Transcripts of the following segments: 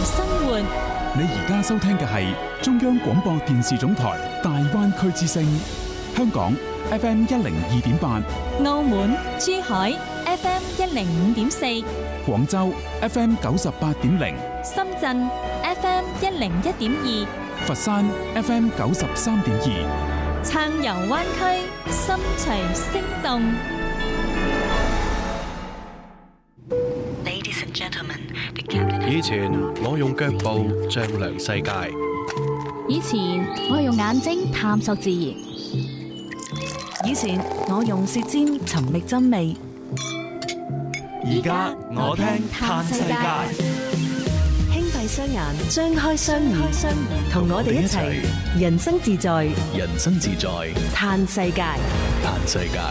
生活。 你而家收聽嘅係中央廣播電視總台大灣區之聲，香港 FM 102.8， 澳門、珠海 FM 105.4， 廣州 FM 98.0， 深圳 FM 101.2， 佛山 FM 93.2， 暢遊灣區，心隨聲動。 以前我用腳步丈量世界， 以前我用眼睛探索自然， 以前我用舌尖尋覓真味， 而家我聽嘆世界。 輕閉雙眼，張開雙耳，同我哋一齊人生自在， 人生自在， 嘆世界， 嘆世界。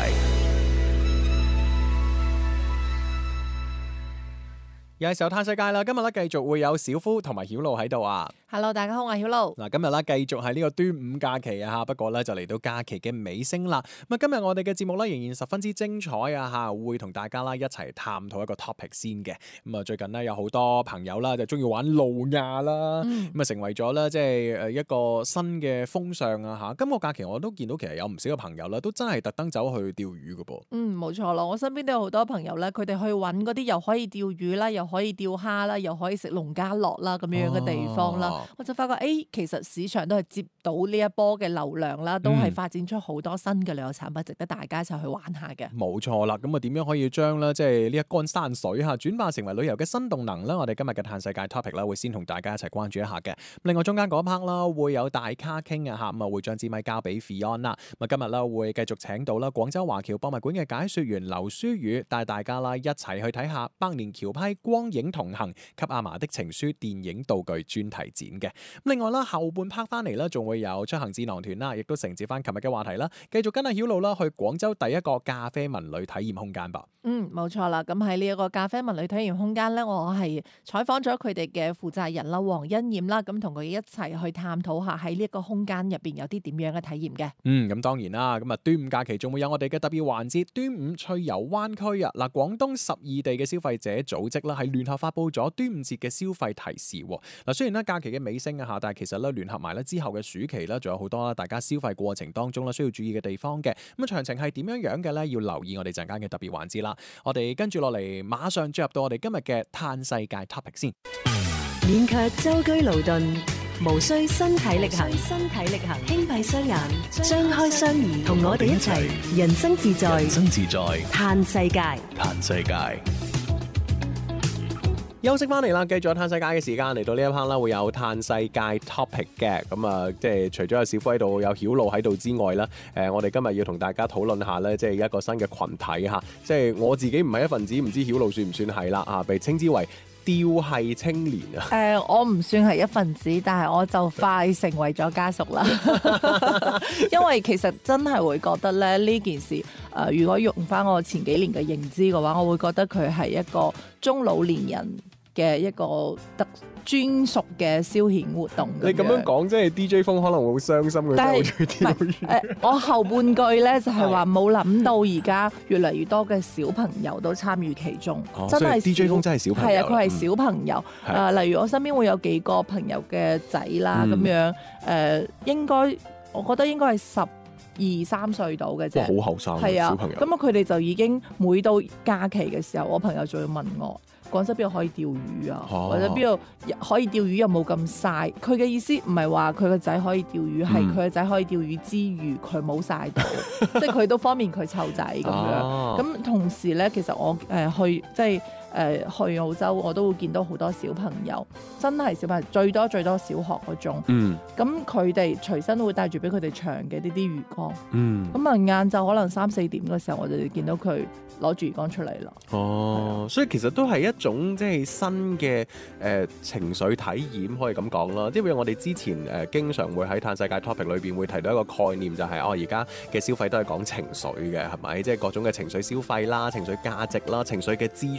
又係時候嘆世界啦！今日咧繼續會有小夫同埋曉露喺度啊。 Hello， 大家好，我係曉露。 嗱，今日咧繼續係呢個端午假期啊吓，不過咧就嚟到假期嘅尾聲啦。咁啊，今日我哋嘅節目咧仍然十分之精彩啊吓，會同大家啦一齊探討一個 topic 先嘅。咁啊，最近咧有好多朋友啦就中意玩路亞啦，咁啊成為咗咧即係一個新嘅風尚啊吓。今個假期我都見到其實有唔少嘅朋友啦，都真係特登走去釣魚㗎噃。 冇錯咯，我身邊都有好多朋友咧，佢哋去揾嗰啲又可以釣魚啦，又可以釣蝦啦，又可以食農家樂啦咁樣嘅地方啦。我就發覺其實市場都係接到呢一波嘅流量啦，都係發展出好多新嘅旅遊產品，值得大家一齊去玩下嘅。 冇錯啦，咁啊點樣可以將咧即係呢一乾山水嚇轉化成為旅遊嘅新動能咧？我哋今日嘅嘆世界 topic 啦，會先同大家一齊關注一下嘅。另外中間嗰一 part 啦，會有大咖傾啊嚇，咁啊會將支咪交俾 Fion 啦。咁啊今日啦會繼續請到啦廣州華僑博物館嘅解說員劉書宇，帶大家啦一齊去睇下百年橋批光影同行給阿嫲的情書電影道具專題展嘅。另外啦，後半 part 翻嚟啦，仲會有出行智囊團啦，亦都承接翻琴日嘅話題啦，繼續跟阿曉露啦去廣州第一個咖啡文旅體驗空間吧。 冇錯啦。咁喺呢一個咖啡文旅體驗空間咧，我係採訪咗佢哋嘅負責人啦，黃欣艷啦，咁同佢一齊去探討下喺呢一個空間入邊有啲點樣嘅體驗嘅。 咁當然啦，咁啊端午假期仲會有我哋嘅特別環節端午趣遊灣區啊！嗱，廣東12地嘅消費者組織啦，係聯合發布咗端午節嘅消費提示。嗱，雖然咧假期嘅尾聲啊嚇，但係其實咧聯合埋咧之後嘅暑期咧，仲有好多啦，大家消費過程當中咧需要注意嘅地方嘅。咁詳情係點樣嘅咧？要留意我哋陣間嘅特別環節啦。我哋跟住落嚟，馬上進入到我哋今日嘅嘆世界 topic 先。 免卻舟車勞頓，無需身體力行，輕閉雙眼，張開雙耳，同我哋一齊人生自在， 人生自在， 嘆世界， 嘆世界。 休息翻嚟啦，繼續有嘆世界嘅時間，嚟到呢一 part 啦，會有嘆世界 topic 嘅。咁啊，即係除咗有小夫喺度，有曉露喺度之外啦，我哋今日要同大家討論下咧，即係一個新嘅群體嚇，即係我自己唔係一份子，唔知曉露算唔算係啦啊？被稱之為調系青年啊！ 我唔算係一份子，但係我就快成為咗家屬啦。因為其實真係會覺得咧呢件事，如果用翻我前幾年嘅認知嘅話，我會覺得佢係一個中老年人嘅一個專屬嘅消遣活動。 你咁樣講，即係 DJ 風可能會好傷心嘅。但係我後半句咧就係話冇諗到而家越嚟越多嘅小朋友都參與其中，真係 DJ 風真係小朋友。 係啊，佢係小朋友。例如我身邊會有幾個朋友嘅仔啦，咁樣應該我覺得應該係12-13歲到嘅啫。 好後生係啊， 小朋友。 咁啊，佢哋就已經每到假期嘅時候，我朋友就會問我。廣州邊度可以釣魚啊？或者邊度可以釣魚又冇咁曬？佢嘅意思唔係話佢個仔可以釣魚，係佢個仔可以釣魚之餘佢冇曬到，即係佢都方便佢湊仔咁樣。咁同時咧，其實我去即係去澳洲，我都會見到好多小朋友，真係小朋友最多小學嗰種。咁佢哋隨身都會帶住俾佢哋長嘅呢啲魚缸。咁啊晏晝可能3-4點嘅時候，我哋就見到佢攞住魚缸出嚟啦。 所以其實都係一種即係新嘅情緒體驗，可以咁講啦。因為我哋之前經常會喺嘆世界 topic 裏邊會提到一個概念，就係而家嘅消費都係講情緒嘅，係咪？即係各種嘅情緒消費啦、情緒價值啦、情緒嘅支出啦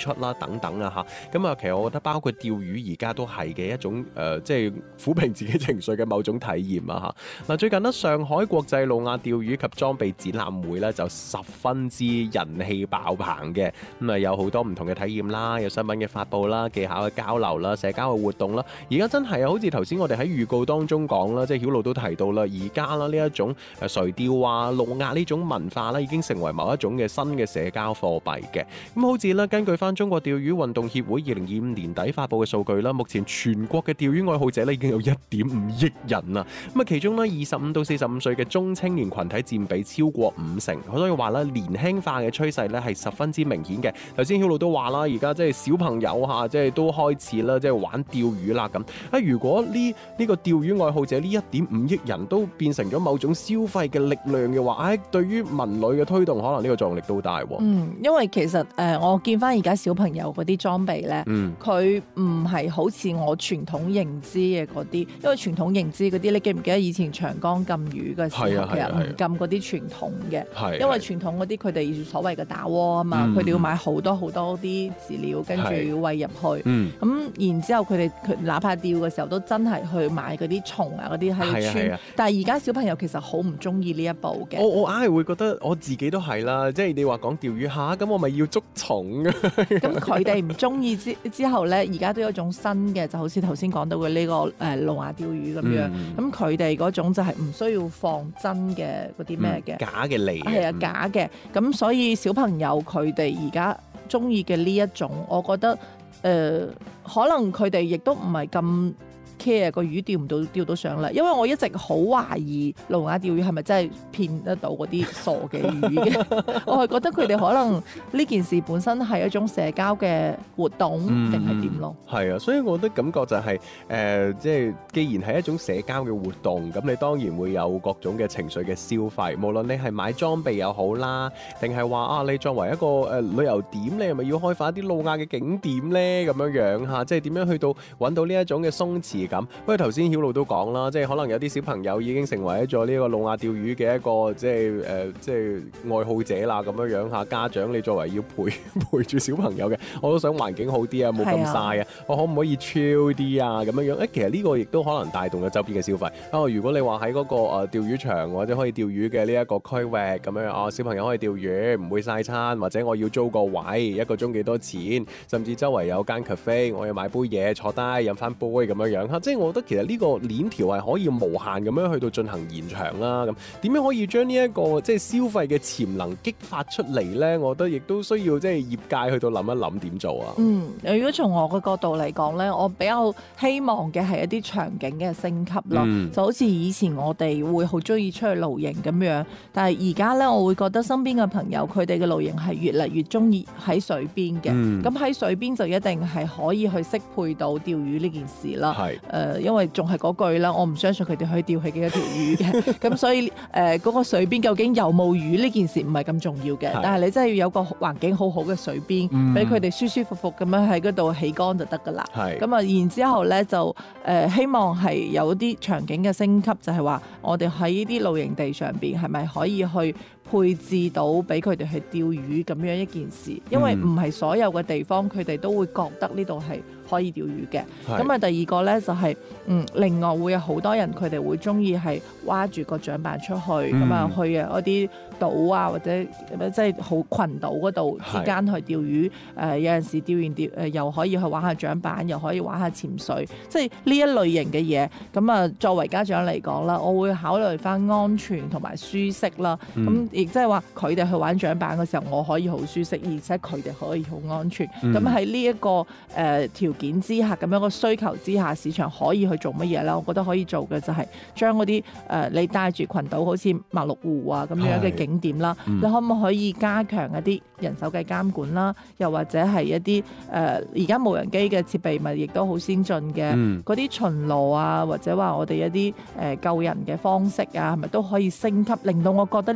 等等啊嚇。咁啊，其實我覺得包括釣魚而家都係嘅一種即係撫平自己情緒嘅某種體驗啊嚇。嗱，最近呢，上海國際路亞釣魚及裝備展覽會咧就十分之人氣爆棚嘅，咁啊有好多唔同嘅體驗啦，有新品嘅發布啦，技巧嘅交流啦，社交嘅活動啦。而家真係好似頭先我哋喺預告當中講啦，即係曉露都提到啦，而家啦呢一種垂釣啊、路亞呢種文化咧，已經成為某一種嘅新嘅社交貨幣嘅。咁好似咧，根據翻中國釣魚運動協會2025年底發布嘅數據啦，目前全國嘅釣魚愛好者咧已經有1.5億人啦。咁啊，其中咧25到45歲嘅中青年群體佔比超過50%，所以話咧年輕化嘅趨勢咧係十分之明顯嘅。頭先曉露都話啦，而家即係小朋友嚇，即係都開始啦，即係玩釣魚啦咁。啊，如果呢個釣魚愛好者呢1.5億人都變成咗某種消費嘅力量嘅話，對於文旅嘅推動，可能呢個作用力都大喎。 因為其實我見翻而家小朋友嗰啲裝備咧，佢唔係好似我傳統認知嘅嗰啲，因為傳統認知嗰啲，你記唔記得以前長江禁魚嘅時候，其實唔禁嗰啲傳統嘅，因為傳統嗰啲佢哋所謂嘅打窩啊嘛，佢哋要買好多好多啲飼料，跟住要餵入去，咁然之後佢哋哪怕釣嘅時候都真係去買嗰啲蟲啊嗰啲喺度穿，但係而家小朋友其實好唔中意呢一步嘅。我硬係會覺得我自己都係啦，即係你話講釣魚嚇，咁我咪要捉蟲啊！ 咁佢哋唔中意之後咧，而家都有一種新嘅，就好似頭先講到嘅呢個路亞釣魚咁樣。咁佢哋嗰種就係唔需要放真嘅嗰啲咩嘅假嘅嚟， 係啊假嘅。咁所以小朋友佢哋而家中意嘅呢一種，我覺得可能佢哋亦都唔係咁 care 個魚釣到上嚟，因為我一直好懷疑路亞釣魚係咪真係騙得到嗰啲傻嘅魚嘅。我係覺得佢哋可能呢件事本身係一種社交嘅活動定係點咯。 係啊，所以我覺得感覺就係即係既然係一種社交嘅活動，咁你當然會有各種嘅情緒嘅消費，無論你係買裝備又好啦，定係話你作為一個旅遊點，你係咪要開發一啲路亞嘅景點咧？咁樣嚇，即係點樣去到揾到呢一種嘅鬆弛感？不過頭先曉露都講啦，即係可能有啲小朋友已經成為咗呢個路亞釣魚嘅一個即係愛好者啦，咁樣嚇。家長你作為要陪住小朋友嘅，我都想環境好啲啊，冇咁曬啊，我可唔可以 chill 啲啊？咁樣其實呢個亦都可能帶動咗周邊嘅消費。如果你話喺嗰個釣魚場或者可以釣魚嘅呢一個區域咁樣，小朋友可以釣魚，唔會曬餐，或者我要租個位，1個鐘幾多錢，甚至周圍有間 cafe，我要買杯嘢坐低飲翻杯咁樣嚇。即係我覺得其實呢個鏈條係可以無限咁樣去到進行延長啦。咁點樣可以將呢一個即係消費嘅潛能激發出嚟咧？我覺得亦都需要即係業界去到諗一諗點做啊。 如果從我嘅角度嚟講咧，我比較希望嘅係一啲場景嘅升級咯。就好似以前我哋會好中意出去露營咁樣，但係而家咧我會覺得身邊嘅朋友佢哋嘅露營係越嚟越中意喺水邊嘅。咁喺水邊就一定係可以去適配到釣魚呢件事啦。因為仲係嗰句啦，我唔相信佢哋可以釣起幾多條魚嘅。咁所以嗰個水邊究竟有冇魚呢件事唔係咁重要嘅。但係你真係要有個環境好好嘅水邊，俾佢哋舒舒服服咁樣喺嗰度起竿就得㗎啦。咁啊，然之後咧就希望係有啲場景嘅升級，就係話我哋喺呢啲露營地上邊係咪可以去配置到俾佢哋去釣魚咁樣一件事？因為唔係所有嘅地方佢哋都會覺得呢度係可以釣魚嘅。咁啊，第二個咧就係另外會有好多人佢哋會中意係挖住個槳板出去，咁啊去嗰啲島啊或者即係好群島嗰度之間去釣魚。有陣時釣完又可以去玩下槳板，又可以玩下潛水，即係呢一類型嘅嘢。咁啊，作為家長嚟講啦，我會考慮翻安全同埋舒適啦。咁亦即係話佢哋去玩槳板嘅時候，我可以好舒適，而且佢哋可以好安全。咁喺呢一個條件之下，咁樣個需求之下，市場可以去做乜嘢咧？我覺得可以做嘅就係將嗰啲你帶住群島，好似麥綠湖啊咁樣嘅景點啦，你可唔可以加強一啲人手嘅監管啦？又或者係一啲而家無人機嘅設備咪亦都好先進嘅，嗰啲巡邏啊，或者話我哋一啲救人嘅方式啊，係咪都可以升級，令到我覺得呢個地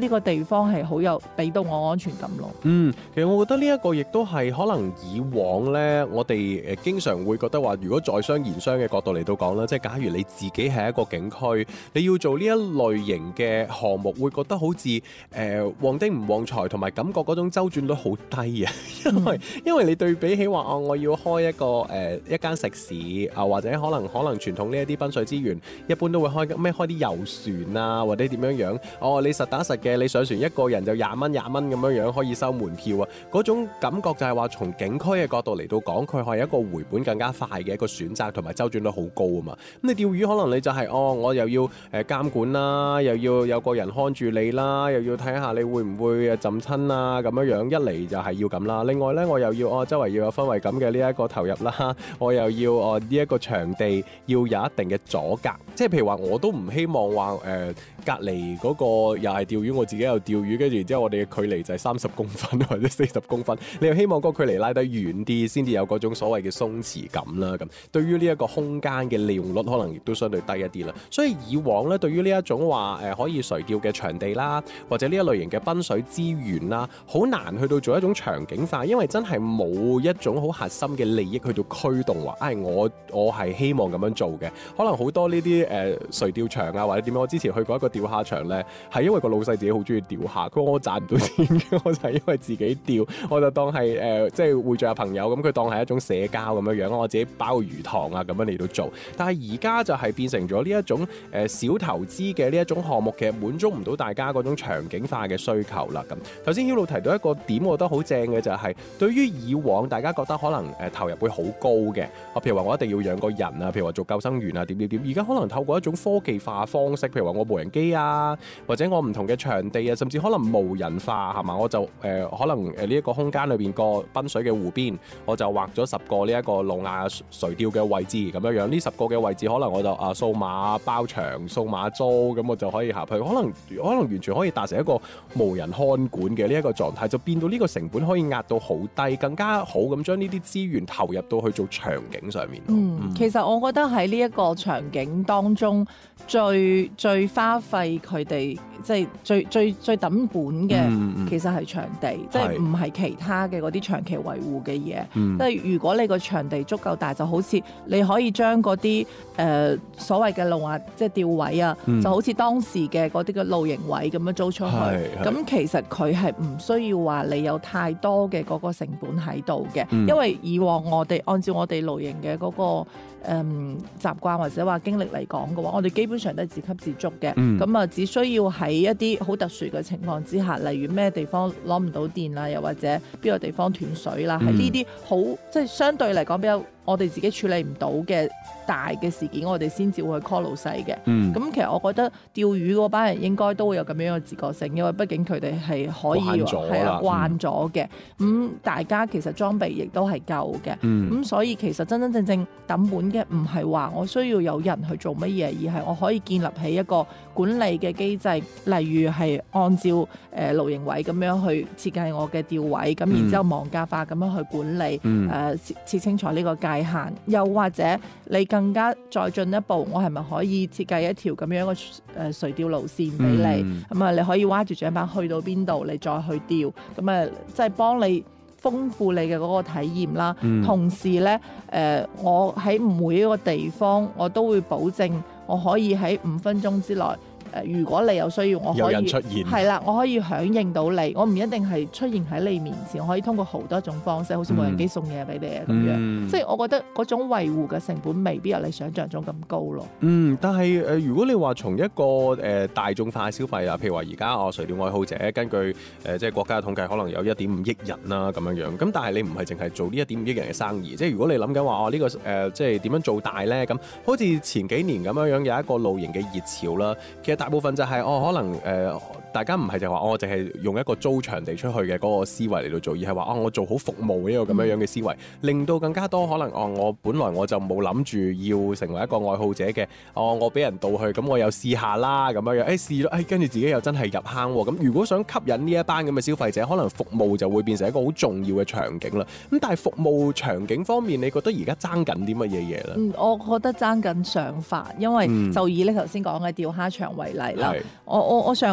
方係好有俾到我安全感咯。 其實我覺得呢一個亦都係可能以往呢，我哋經常會覺得話，如果在商言商嘅角度嚟到講啦，即係假如你自己係一個景區，你要做呢一類型嘅項目，會覺得好似旺丁唔旺財，同埋感覺嗰種周轉率好低啊。因為你對比起話我要開一間食肆啊，或者可能傳統呢一啲賓水資源，一般都會開啲遊船啊，或者點樣你實打實嘅，你上船一個人就20蚊咁樣可以收門票啊。嗰種感覺就係話從景區嘅角度嚟到講，佢係一個回本更加快嘅一個選擇，同埋周轉率好高啊嘛。咁你釣魚可能你就係我又要監管啦，又要有個人看住你啦，又要睇下你會唔會浸親啊咁樣，一嚟就係要咁啦。另外咧，我又要周圍要有氛圍感嘅呢一個投入啦，我又要呢一個場地要有一定嘅阻隔，即係譬如話我都唔希望話隔離嗰個又係釣魚，我自己又釣魚，跟住然之後我哋嘅距離就係30公分或者40公分，你又希望嗰個距離拉得遠啲，先至有嗰種所謂嘅鬆弛感啦。咁對於呢一個空間嘅利用率，可能亦都相對低一啲啦。所以以往咧，對於呢一種話可以垂釣嘅場地啦，或者呢一類型嘅賓水資源啦，好難去到做一種場景化，因為真係冇一種好核心嘅利益去到驅動話，我係希望咁樣做嘅。可能好多呢啲垂釣場啊，或者點樣，我之前去過一個釣蝦場咧，係因為個老細自己好中意釣蝦，佢話我賺唔到錢嘅，我就係因為自己釣，我就當係即係匯聚下朋友咁，佢當係一種社交咁樣，我自己包個魚塘啊咁樣嚟到做。但係而家就係變成咗呢一種小投資嘅呢一種項目，其實滿足唔到大家嗰種場景化嘅需求啦。咁頭先 Hilo 提到一個點，我覺得好正嘅就係，對於以往大家覺得可能投入會好高嘅，譬如話我一定要養個人啊，譬如話做救生員啊，點，而家可能透過一種科技化方式，譬如話我無人機啊，或者我唔同嘅場地啊，甚至可能無人化係嘛，我就可能呢一個空間裏邊個賓水嘅湖邊，我就畫咗10個呢一個路亞垂釣嘅位置咁樣，呢10個嘅位置可能我就數碼包場、數碼租，咁我就可以下去，可能完全可以達成一個無人看管嘅呢一個狀態，就變到呢個成本可以壓到好低，更加好咁將呢啲資源投入到去做場景上面。 其實我覺得喺呢一個場景當中，最花費佢哋即係最抌本嘅，其實係場地，即係唔係其他嘅嗰啲長期維護嘅嘢。即係如果你個場地足夠大，就好似你可以將嗰啲所謂嘅路亞即係釣位啊，就好似當時嘅嗰啲嘅露營位咁樣租出去。咁其實佢係唔需要話你有太多嘅嗰個成本喺度嘅，因為以往我哋按照我哋露營嘅嗰個習慣或者話經歷嚟講嘅話，我哋基本上都係自給自足嘅。咁啊，只需要喺一啲好特殊嘅情況之下，例如咩地方攞唔到電啦，又或者邊個地方斷水啦，喺呢啲好即係相對嚟講比較我哋自己處理唔到嘅大嘅事件，我哋先至會去 call 老細嘅。咁其實我覺得釣魚嗰班人應該都會有咁樣嘅自覺性，因為畢竟佢哋係可以慣咗嘅。大家其實裝備亦都係夠嘅。咁所以其實真真正正抌本嘅唔係話我需要有人去做乜嘢，而係我可以建立起一個管理嘅機制，例如係按照露營位咁樣去設計我嘅釣位，咁然之後網格化咁樣去管理，設清楚呢個界限，又或者你更加再進一步，我係咪可以設計一條咁樣嘅垂釣路線俾你？咁啊，你可以挖住槳板去到邊度，你再去釣，咁啊，即係幫你豐富你嘅嗰個體驗啦。同時咧，我喺每一個地方，我都會保證我可以喺5分鐘之內。如果你有需要，我可以有人出現，係啦，我可以響應到你，我唔一定係出現喺你面前，我可以通過好多種方式，好似無人機送嘢俾你啊咁樣。即係我覺得嗰種維護嘅成本未必有你想象中咁高咯。但係如果你話從一個大眾化消費啊，譬如話而家垂釣愛好者根據即係國家嘅統計，可能有1.5億人啦咁樣。咁但係你唔係淨係做呢1.5億人嘅生意，即係如果你諗緊話呢個即係點樣做大咧？咁好似前幾年咁樣有一個露營嘅熱潮啦，其實大部分就係可能大家唔係就話我淨係用一個租場地出去嘅嗰個思維嚟到做，而係話我做好服務呢個咁樣嘅思維，令到更加多可能我本來我就冇諗住要成為一個愛好者嘅，我俾人導去，咁我又試下啦咁樣，試咗，跟住自己又真係入坑喎。咁如果想吸引呢一班咁嘅消費者，可能服務就會變成一個好重要嘅場景啦。咁但係服務場景方面，你覺得而家爭緊啲乜嘢嘢咧？ 我覺得爭緊想法，因為就以你頭先講嘅釣蝦場為例啦。我上個星期啱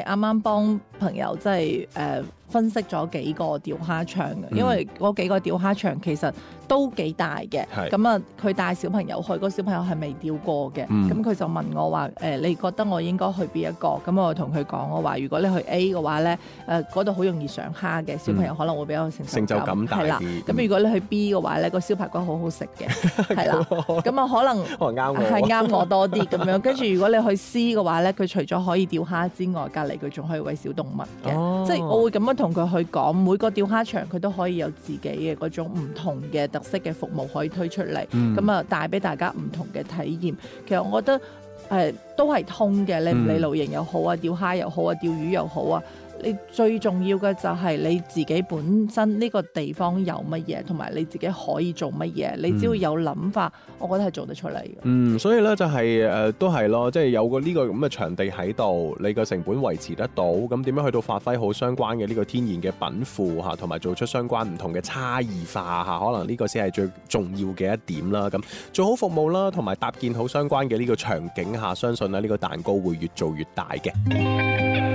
啱啱幫朋友即係分析咗幾個釣蝦場嘅，因為嗰幾個釣蝦場其實都幾大嘅。咁啊，佢帶小朋友去，個小朋友係未釣過嘅。咁佢就問我話你覺得我應該去邊一個？咁我同佢講，我話如果你去 A 嘅話咧，嗰度好容易上蝦嘅，小朋友可能會比較成就感大啲。咁如果你去 B 嘅話咧，個燒排骨好好食嘅，係啦。咁啊可能係啱我多啲咁樣。跟住如果你去 C 嘅話咧，佢除咗可以釣蝦之外，隔離佢仲可以餵小動物嘅。即係我會咁樣同佢去講，每個釣蝦場佢都可以有自己嘅嗰種唔同嘅特色嘅服務可以推出嚟，咁啊帶俾大家唔同嘅體驗。其實我覺得都係通嘅，你唔理露營又好啊，釣蝦又好啊，釣魚又好啊。你最重要嘅就係你自己本身呢個地方有乜嘢，同埋你自己可以做乜嘢。你只要有諗法，我覺得係做得出嚟嘅。 所以咧就係都係咯，即係有個呢個咁嘅場地喺度，你個成本維持得到，咁點樣去到發揮好相關嘅呢個天然嘅稟賦嚇，同埋做出相關唔同嘅差異化嚇，可能呢個先係最重要嘅一點啦。咁做好服務啦，同埋搭建好相關嘅呢個場景嚇，相信咧呢個蛋糕會越做越大嘅。